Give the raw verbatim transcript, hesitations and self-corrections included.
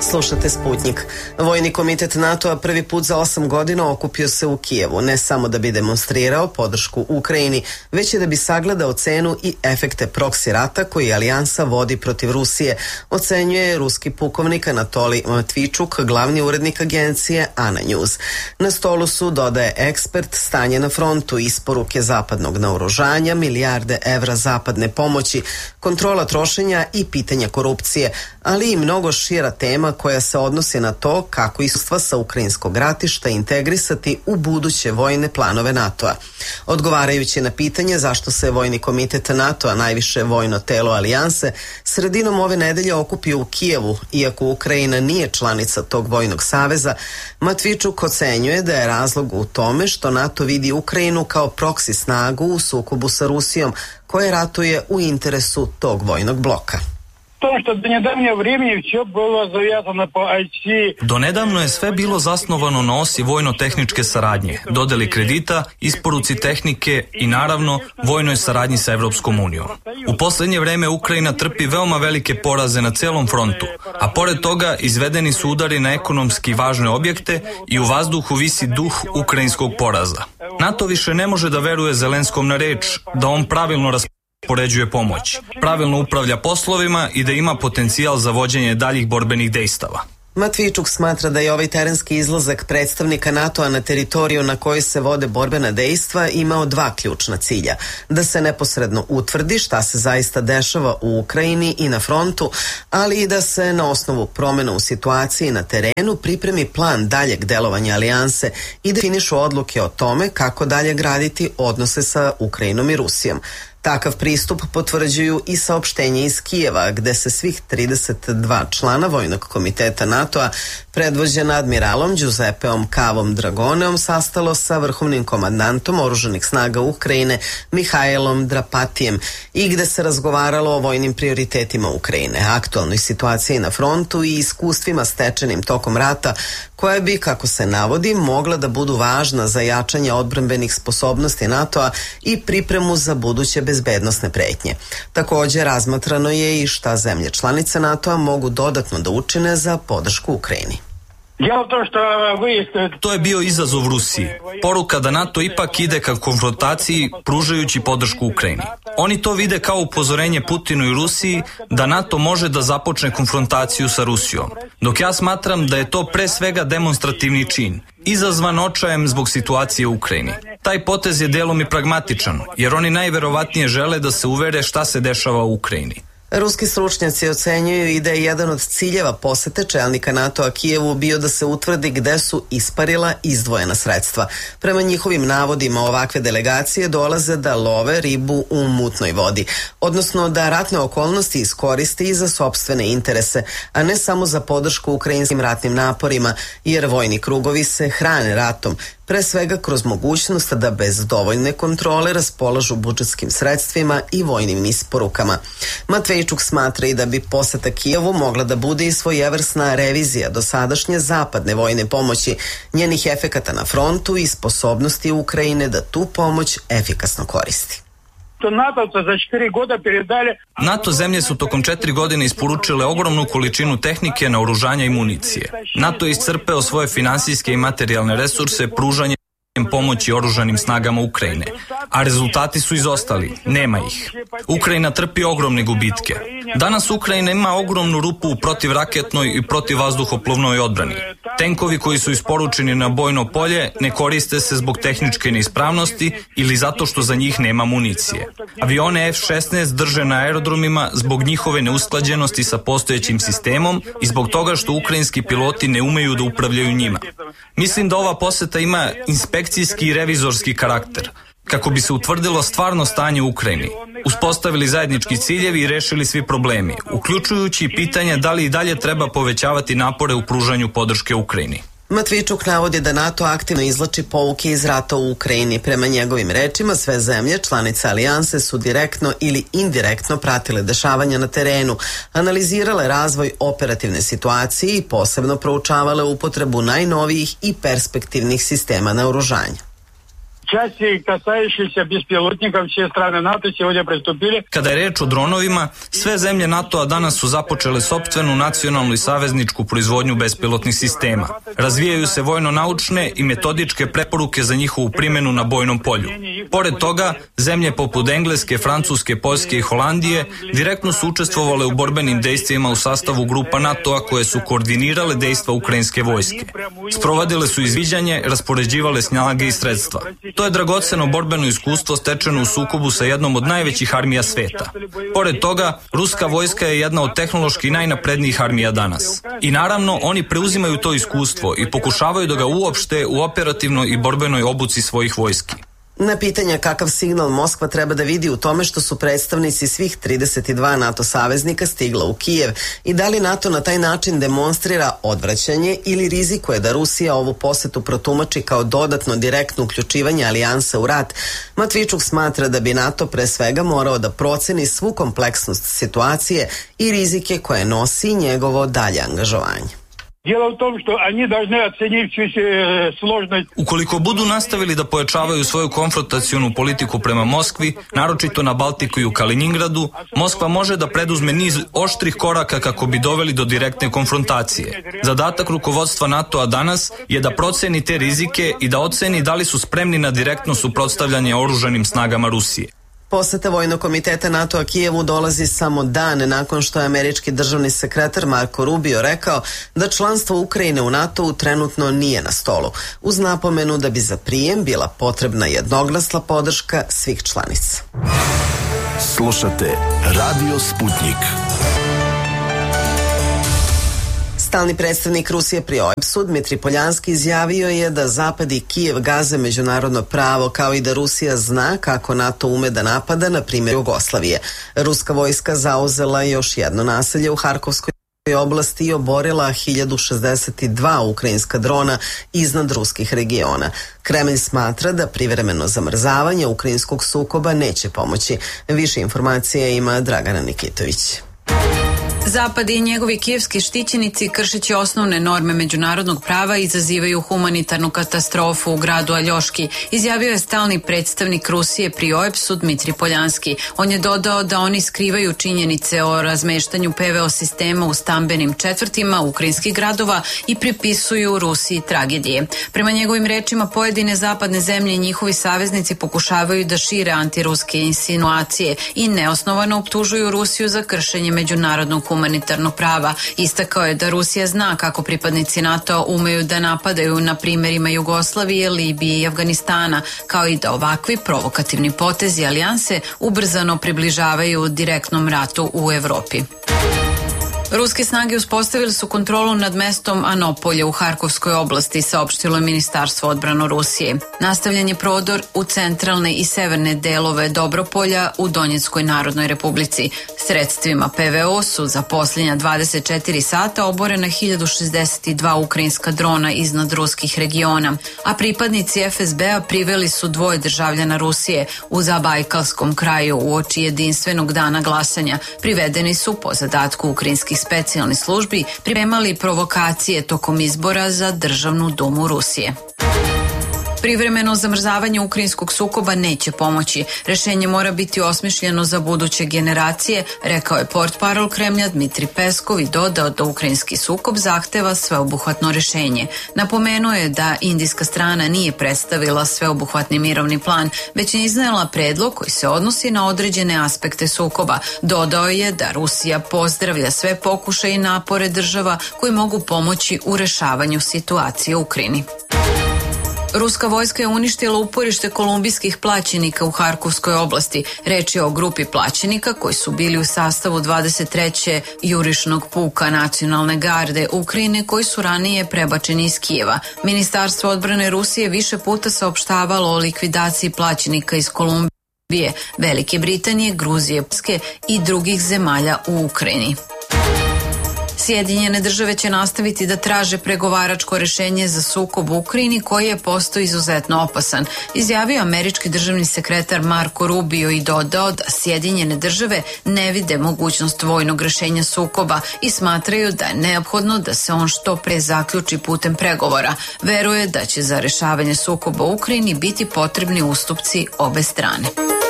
Slušate Sputnjik. Vojni komitet NATO-a prvi put za osam godina okupio se u Kijevu, ne samo da bi demonstrirao podršku Ukrajini, već i da bi sagledao cenu i efekte proksi rata koji alijansa vodi protiv Rusije, ocenjuje ruski pukovnik Anatolij Matvičuk, glavni urednik agencije Ana News. Na stolu su, dodaje ekspert, stanje na frontu, isporuke zapadnog naoružanja, milijarde evra zapadne pomoći, kontrola trošenja i pitanja korupcije, ali i mnogo šira tema koja se odnosi na to kako iskustva sa ukrajinskog ratišta integrisati u buduće vojne planove NATO-a. Odgovarajući na pitanje zašto se Vojni komitet NATO-a, najviše vojno telo alijanse, sredinom ove nedelje okupio u Kijevu, iako Ukrajina nije članica tog vojnog saveza, Matvičuk ocenjuje da je razlog u tome što NATO vidi Ukrajinu kao proksi snagu u sukobu sa Rusijom, koja ratuje u interesu tog vojnog bloka. Do nedavno je sve bilo zasnovano na osi vojno-tehničke saradnje, dodeli kredita, isporuci tehnike i naravno vojnoj saradnji sa Evropskom unijom. U posljednje vreme Ukrajina trpi veoma velike poraze na celom frontu, a pored toga izvedeni su udari na ekonomski važne objekte i u vazduhu visi duh ukrajinskog poraza. NATO više ne može da veruje Zelenskom na reč da on pravilno raspolaže poređuje pomoć, pravilno upravlja poslovima i da ima potencijal za vođenje daljih borbenih dejstava. Matvičuk smatra da je ovaj terenski izlazak predstavnika NATO-a na teritoriju na kojoj se vode borbena dejstva imao dva ključna cilja. Da se neposredno utvrdi šta se zaista dešava u Ukrajini i na frontu, ali i da se na osnovu promjena u situaciji na terenu pripremi plan daljeg delovanja alijanse i definišu odluke o tome kako dalje graditi odnose sa Ukrajinom i Rusijom. Takav pristup potvrđuju i saopštenje iz Kijeva, gde se svih trideset dva člana Vojnog komiteta NATO-a, predvođena admiralom Giuseppeom Cavom Dragoneom, sastalo sa vrhovnim komandantom oružanih snaga Ukrajine Mihajlom Drapatijem i gde se razgovaralo o vojnim prioritetima Ukrajine, aktualnoj situaciji na frontu i iskustvima stečenim tokom rata, koje bi, kako se navodi, mogla da budu važna za jačanje odbrambenih sposobnosti NATO-a i pripremu za buduće bezbednosne pretnje. Također razmatrano je i šta zemlje članice NATO-a mogu dodatno da učine za podršku Ukrajini. To je bio izazov Rusiji. Poruka da NATO ipak ide ka konfrontaciji pružajući podršku Ukrajini. Oni to vide kao upozorenje Putinu i Rusiji da NATO može da započne konfrontaciju sa Rusijom. Dok ja smatram da je to pre svega demonstrativni čin, izazvan očajem zbog situacije u Ukrajini. Taj potez je delom i pragmatičan, jer oni najverovatnije žele da se uvere šta se dešava u Ukrajini. Ruski stručnjaci ocenjuju i da je jedan od ciljeva posete čelnika NATO-a Kijevu bio da se utvrdi gde su isparila izdvojena sredstva. Prema njihovim navodima ovakve delegacije dolaze da love ribu u mutnoj vodi, odnosno da ratne okolnosti iskoriste i za sopstvene interese, a ne samo za podršku ukrajinskim ratnim naporima, jer vojni krugovi se hrane ratom, pre svega kroz mogućnost da bez dovoljne kontrole raspolažu budžetskim sredstvima i vojnim isporukama. Matvičuk smatra i da bi poseta Kijevu mogla da bude i svojevrsna revizija dosadašnje zapadne vojne pomoći, njenih efekata na frontu i sposobnosti Ukrajine da tu pomoć efikasno koristi. NATO zemlje su tokom četiri godine isporučile ogromnu količinu tehnike, naoružanja i municije. NATO je iscrpeo svoje finansijske i materijalne resurse pružanjem pomoći oružanim snagama Ukrajine, a rezultati su izostali, nema ih. Ukrajina trpi ogromne gubitke. Danas Ukrajina ima ogromnu rupu u protivraketnoj i protivvazduhoplovnoj odbrani. Tenkovi koji su isporučeni na bojno polje ne koriste se zbog tehničke neispravnosti ili zato što za njih nema municije. Avione F šesnaest drže na aerodromima zbog njihove neusklađenosti sa postojećim sistemom i zbog toga što ukrajinski piloti ne umeju da upravljaju njima. Mislim da ova poseta ima inspekcijski i revizorski karakter, kako bi se utvrdilo stvarno stanje u Ukrajini, uspostavili zajednički ciljevi i rešili svi problemi, uključujući pitanje da li i dalje treba povećavati napore u pružanju podrške Ukrajini. Matvičuk navodi da NATO aktivno izvlači pouke iz rata u Ukrajini. Prema njegovim rečima, sve zemlje, članice alijanse, su direktno ili indirektno pratile dešavanja na terenu, analizirale razvoj operativne situacije i posebno proučavale upotrebu najnovijih i perspektivnih sistema naoružanja. части, касающиеся беспилотников, все страны НАТО сегодня приступили. Kada je reč o dronovima, sve zemlje NATO-a danas su započele sopstvenu nacionalnu i savezničku proizvodnju bespilotnih sistema. Razvijaju se vojno-naučne i metodičke preporuke za njihovu primjenu na bojnom polju. Pored toga, zemlje poput Engleske, Francuske, Poljske i Holandije direktno su učestvovale u borbenim dejstvima u sastavu grupa NATO-a koje su koordinirale dejstva ukrajinske vojske. Sprovodile su izviđanje, raspoređivale snage i sredstva. To je dragoceno borbeno iskustvo stečeno u sukobu sa jednom od najvećih armija sveta. Pored toga, ruska vojska je jedna od tehnološki najnaprednijih armija danas. I naravno, oni preuzimaju to iskustvo i pokušavaju da ga uopšte u operativnoj i borbenoj obuci svojih vojski. Na pitanja kakav signal Moskva treba da vidi u tome što su predstavnici svih trideset dva NATO saveznika stigla u Kijev i da li NATO na taj način demonstrira odvraćanje ili rizikuje da Rusija ovu posetu protumači kao dodatno direktno uključivanje alijansa u rat, Matvičuk smatra da bi NATO pre svega morao da proceni svu kompleksnost situacije i rizike koje nosi njegovo dalje angažovanje. Дело в том, что они должны оценить всю сложность. Ukoliko budu nastavili da pojačavaju svoju konfrontacionu politiku prema Moskvi, naročito na Baltiku i u Kaliningradu, Moskva može da preduzme niz oštrih koraka kako bi doveli do direktne konfrontacije. Zadatak rukovodstva NATO-a danas je da proceni te rizike i da oceni da li su spremni na direktno suprotstavljanje oružanim snagama Rusije. Poseta Vojnog komiteta NATO-a Kijevu dolazi samo dan nakon što je američki državni sekretar Marko Rubio rekao da članstvo Ukrajine u NATO-u trenutno nije na stolu, uz napomenu da bi za prijem bila potrebna jednoglasna podrška svih članica. Slušate Radio Sputnik. Stalni predstavnik Rusije pri O E B S-u Dmitri Poljanski izjavio je da Zapad i Kijev gaze međunarodno pravo, kao i da Rusija zna kako NATO ume da napada, na primjer Jugoslavije. Ruska vojska zauzela još jedno naselje u Harkovskoj oblasti i oborila hiljadu šezdeset dva ukrajinska drona iznad ruskih regiona. Kremlj smatra da privremeno zamrzavanje ukrajinskog sukoba neće pomoći. Više informacije ima Dragana Nikitović. Zapad i njegovi kijevski štićenici, kršeći osnovne norme međunarodnog prava, izazivaju humanitarnu katastrofu u gradu Aljoški, izjavio je stalni predstavnik Rusije pri O E B S-u Dmitri Poljanski. On je dodao da oni skrivaju činjenice o razmeštanju P V O sistema u stambenim četvrtima ukrajinskih gradova i pripisuju Rusiji tragedije. Prema njegovim rečima, pojedine zapadne zemlje i njihovi saveznici pokušavaju da šire antiruske insinuacije i neosnovano optužuju Rusiju za kršenje međunarodnog humanitarnog prava. Istakao je da Rusija zna kako pripadnici NATO umeju da napadaju na primjerima Jugoslavije, Libije i Afganistana, kao i da ovakvi provokativni potezi alijanse ubrzano približavaju direktnom ratu u Evropi. Ruske snage uspostavili su kontrolu nad mestom Anopolje u Harkovskoj oblasti, saopštilo je Ministarstvo odbrane Rusije. Nastavljen je prodor u centralne i severne delove Dobropolja u Donjeckoj Narodnoj Republici. Sredstvima P V O su za posljednja dvadeset četiri sata oborena hiljadu šezdeset dva ukrajinska drona iznad ruskih regiona, a pripadnici F S B-a priveli su dvoje državljana Rusije u Zabajkalskom kraju uoči jedinstvenog dana glasanja. Privedeni su po zadatku ukrajinskih specijalnih službi pripremali provokacije tokom izbora za Državnu dumu Rusije. Privremeno zamrzavanje ukrajinskog sukoba neće pomoći. Rešenje mora biti osmišljeno za buduće generacije, rekao je portparol Kremlja Dmitri Peskov i dodao da ukrajinski sukob zahteva sveobuhvatno rešenje. Napomenuo je da indijska strana nije predstavila sveobuhvatni mirovni plan, već je iznela predlog koji se odnosi na određene aspekte sukoba. Dodao je da Rusija pozdravlja sve pokušaje i napore država koji mogu pomoći u rešavanju situacije u Ukrajini. Ruska vojska je uništila uporište kolumbijskih plaćenika u Harkovskoj oblasti. Reč je o grupi plaćenika koji su bili u sastavu dvadeset trećeg jurišnog puka nacionalne garde Ukrajine, koji su ranije prebačeni iz Kijeva. Ministarstvo odbrane Rusije više puta saopštavalo o likvidaciji plaćenika iz Kolumbije, Velike Britanije, Gruzije i drugih zemalja u Ukrajini. Sjedinjene države će nastaviti da traže pregovaračko rešenje za sukob u Ukrajini koji je postao izuzetno opasan, izjavio američki državni sekretar Marko Rubio i dodao da Sjedinjene države ne vide mogućnost vojnog rešenja sukoba i smatraju da je neophodno da se on što pre zaključi putem pregovora. Veruje da će za rešavanje sukoba u Ukrajini biti potrebni ustupci obe strane.